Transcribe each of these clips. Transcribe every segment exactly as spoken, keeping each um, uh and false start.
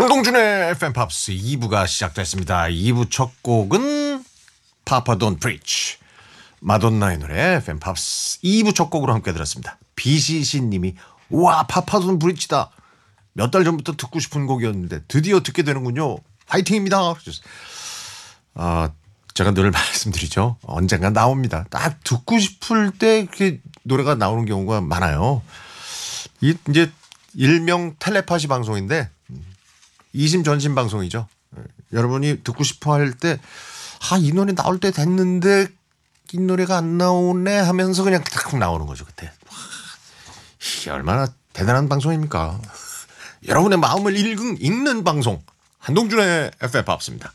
황동준의 에프엠 팝스 이 부가 시작됐습니다. 이 부 첫 곡은 파파 돈 프리치 마돈나의 노래 에프엠 팝스 이 부 첫 곡으로 함께 들었습니다. 비씨씨 님이 와 파파 돈 브리치다. 몇 달 전부터 듣고 싶은 곡이었는데 드디어 듣게 되는군요. 화이팅입니다. 아, 제가 늘 말씀드리죠. 언젠가 나옵니다. 딱 듣고 싶을 때 이렇게 노래가 나오는 경우가 많아요. 이 이제 일명 텔레파시 방송인데 이심전심 방송이죠. 여러분이 듣고 싶어 할 때 아, 이 노래 나올 때 됐는데 이 노래가 안 나오네 하면서 그냥 딱 나오는 거죠. 그때. 와, 이게 얼마나 대단한 방송입니까? 여러분의 마음을 읽은, 읽는 방송 한동준의 에프엠 팝스입니다.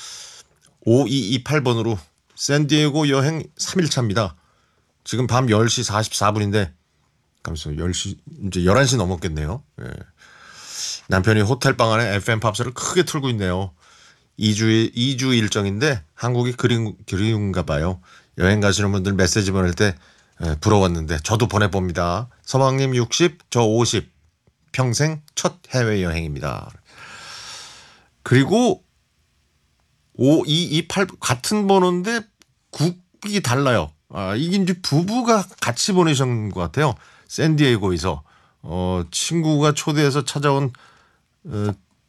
오이이팔 번으로 샌디에고 여행 삼 일차입니다. 지금 밤 열 시 사십사 분인데 감사 열 시 이제 열한 시 넘었겠네요. 예. 남편이 호텔방 안에 에프엠 팝스를 크게 틀고 있네요. 이 주 이 주 일정인데 한국이 그리운, 그리운가 봐요. 여행 가시는 분들 메시지 보낼 때 예, 부러웠는데 저도 보내봅니다. 서방님 육십, 저 오십. 평생 첫 해외여행입니다. 그리고 오이이팔 같은 번호인데 국이 달라요. 아, 이게 이제 부부가 같이 보내신 것 같아요. 샌디에고에서 어, 친구가 초대해서 찾아온 어,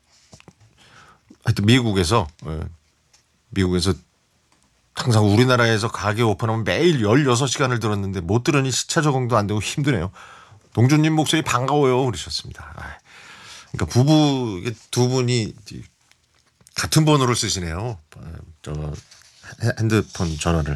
하여튼 미국에서 어, 미국에서 항상 우리나라에서 가게 오픈하면 매일 열여섯 시간을 들었는데 못 들으니 시차 적응도 안 되고 힘드네요. 동준님 목소리 반가워요 그러셨습니다. 그러니까 부부 두 분이 같은 번호를 쓰시네요. 저 핸드폰 전화를.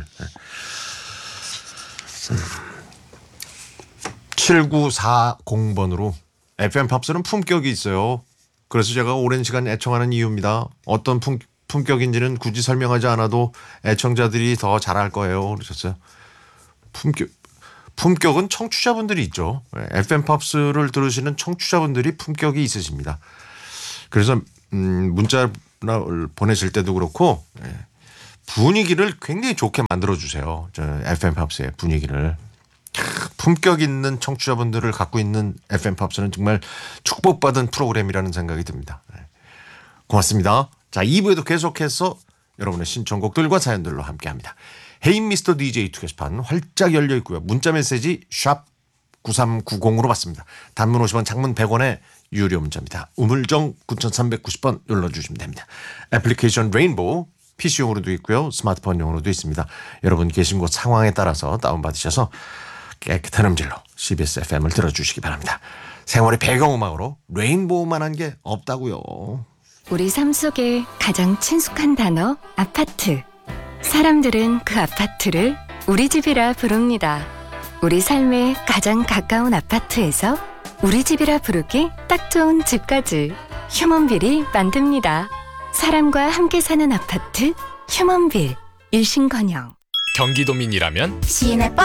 칠구사공 번으로 에프엠 팝스는 품격이 있어요. 그래서 제가 오랜 시간 애청하는 이유입니다. 어떤 품, 품격인지는 굳이 설명하지 않아도 애청자들이 더 잘할 거예요. 그러셨어요. 품격, 품격은 청취자분들이 있죠. 에프엠 팝스를 들으시는 청취자분들이 품격이 있으십니다. 그래서 음, 문자를 보내실 때도 그렇고 분위기를 굉장히 좋게 만들어주세요. 저 에프엠 팝스의 분위기를. 품격 있는 청취자분들을 갖고 있는 에프엠 팝스는 정말 축복받은 프로그램이라는 생각이 듭니다. 고맙습니다. 자, 이 부에도 계속해서 여러분의 신청곡들과 사연들로 함께합니다. 헤이 미스터 디제이 투게시판 활짝 열려 있고요. 문자 메시지 샵 구삼구공으로 받습니다. 단문 오십 원, 장문 백 원에 유료 문자입니다. 우물정 구삼구공 번 눌러주시면 됩니다. 애플리케이션 레인보우 피씨용으로도 있고요. 스마트폰용으로도 있습니다. 여러분 계신 곳 상황에 따라서 다운받으셔서 깨끗한 음질로 씨비에스 에프엠을 들어주시기 바랍니다. 생활의 배경음악으로 레인보우만한 게 없다고요. 우리 삶 속에 가장 친숙한 단어 아파트. 사람들은 그 아파트를 우리 집이라 부릅니다. 우리 삶에 가장 가까운 아파트에서 우리 집이라 부르기 딱 좋은 집까지 휴먼빌이 만듭니다. 사람과 함께 사는 아파트 휴먼빌. 일신건영. 경기도민이라면 시내버스